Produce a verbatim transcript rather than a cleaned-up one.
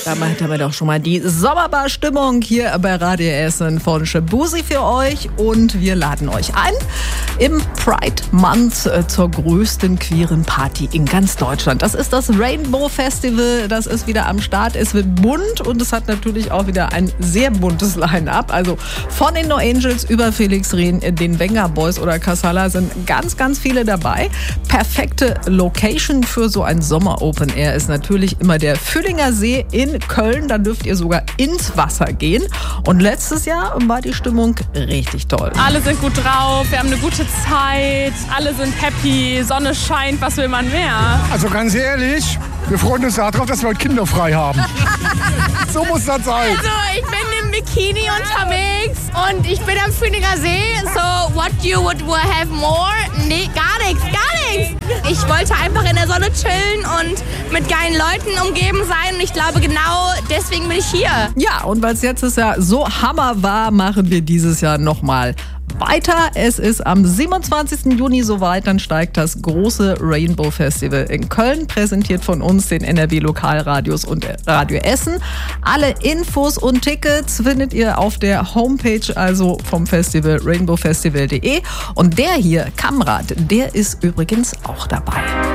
Da haben wir doch schon mal die Sommerbar-Stimmung hier bei Radio Essen von Shabuzi für euch. Und wir laden euch ein im Pride Month zur größten queeren Party in ganz Deutschland. Das ist das Rainbow Festival. Das ist wieder am Start. Es wird bunt und es hat natürlich auch wieder ein sehr buntes Line-Up. Also von den No Angels über Felix Rehn, den Venga Boys oder Casala sind ganz, ganz viele dabei. Perfekte Location für so ein Sommer-Open Air ist natürlich immer der Füllinger See in Köln. Da dürft ihr sogar ins Wasser gehen. Und letztes Jahr war die Stimmung richtig toll. Alle sind gut drauf, wir haben eine gute Zeit, alle sind happy, Sonne scheint, was will man mehr? Also ganz ehrlich, wir freuen uns darauf, dass wir heute kinderfrei haben. So muss das sein. Also ich bin im Bikini unterwegs und ich bin am Füllinger See. So, what you would have more? Nee, gar nichts, gar nichts. Ich wollte einfach in der Sonne chillen und mit geilen Leuten umgeben sein. Und ich glaube, genau deswegen bin ich hier. Ja, und weil es jetzt ist ja so Hammer war, machen wir dieses Jahr nochmal weiter. Es ist am siebenundzwanzigsten Juni soweit, dann steigt das große Rainbow Festival in Köln, präsentiert von uns, den N R W-Lokalradios und Radio Essen. Alle Infos und Tickets findet ihr auf der Homepage, also vom Festival rainbow festival punkt de. Und der hier, Kamrat, der ist übrigens auch dabei.